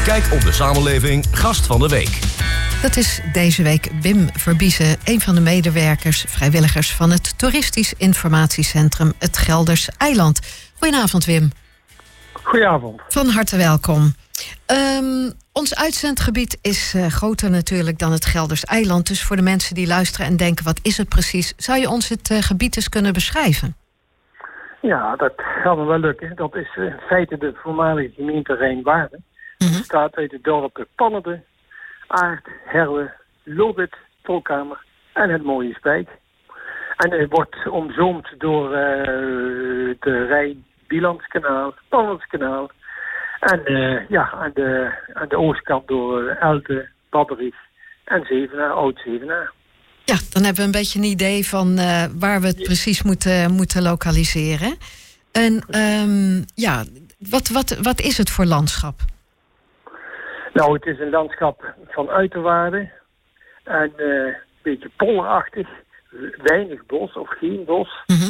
Kijk op de samenleving Gast van de Week. Dat is deze week Wim Verbiezen, een van de medewerkers, vrijwilligers van het Toeristisch Informatiecentrum Het Gelders Eiland. Goedenavond, Wim. Goedenavond. Van harte welkom. Ons uitzendgebied is groter natuurlijk dan het Gelders Eiland. Dus voor de mensen die luisteren en denken, wat is het precies? Zou je ons het gebied eens kunnen beschrijven? Ja, dat gaat me wel lukken. Dat is in feite de voormalige gemeente Rijnwaarden. Het bestaat uit de dorpen Pannerden, Aert, Herwe, Lobit, Tolkamer en het mooie Spijk. En het wordt omzoomd door de Rijn, Biellandskanaal, Pannerdenskanaal. En aan de oostkant door Elte, Babberich en Zevenaar, Oud-Zevenaar. Ja, dan hebben we een beetje een idee van waar we het precies moeten lokaliseren. En wat is het voor landschap? Nou, het is een landschap van uiterwaarden en een beetje polderachtig, weinig bos of geen bos.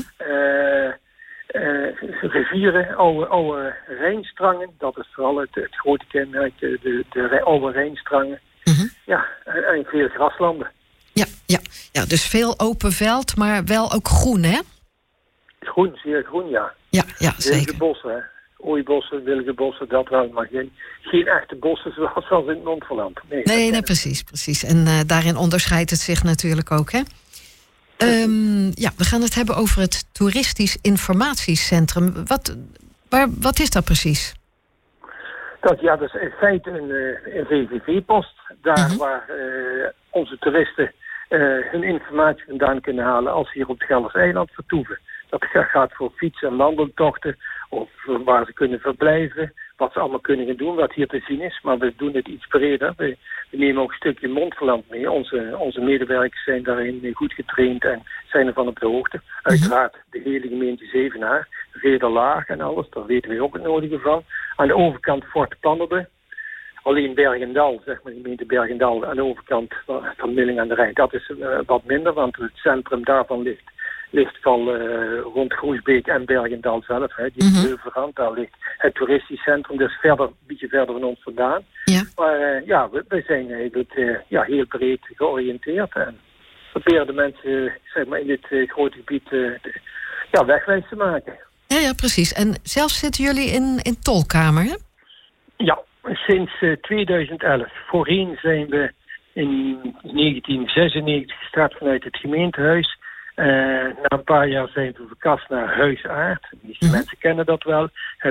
Rivieren, oude Rijnstrangen, dat is vooral het grote kenmerk, de oude Rijnstrangen. Ja, en veel graslanden. Ja, dus veel open veld, maar wel ook groen, hè? Groen, zeer groen, ja. Ja, zeker. Wilge bossen, hè. Ooibossen, wilge bossen, dat wel, maar geen echte bossen zoals in het Montferland. Nee, precies. En daarin onderscheidt het zich natuurlijk ook, hè? We gaan het hebben over het Toeristisch Informatiecentrum. Wat is dat precies? Dat is in feite een VVV-post. Daar waar onze toeristen hun informatie vandaan kunnen halen als ze hier op het Gelders Eiland vertoeven. Dat gaat voor fiets- en wandeltochten of waar ze kunnen verblijven. Wat ze allemaal kunnen gaan doen, wat hier te zien is. Maar we doen het iets breder. We nemen ook een stukje Montferland mee. Onze medewerkers zijn daarin goed getraind en zijn ervan op de hoogte. Uiteraard de hele gemeente Zevenaar, Rederlaag en alles. Daar weten we ook het nodige van. Aan de overkant Fort Pannerden. Alleen Bergendal, zeg maar, de gemeente Bergendal aan de overkant van Milling aan de Rijn. Dat is wat minder, want het centrum daarvan ligt van rond Groesbeek en Bergendal zelf. Hè, die Heuvelrand, daar ligt het toeristisch centrum, dus een beetje verder van ons vandaan. Ja. Maar we zijn eigenlijk heel breed georiënteerd en proberen de mensen zeg maar, in dit grote gebied wegwijs te maken. Ja, precies. En zelf zitten jullie in Tolkamer, hè? Ja, sinds 2011. Voorheen zijn we in 1996 gestart vanuit het gemeentehuis. Na een paar jaar zijn we verkast naar Huis Aert. De meeste mensen kennen dat wel.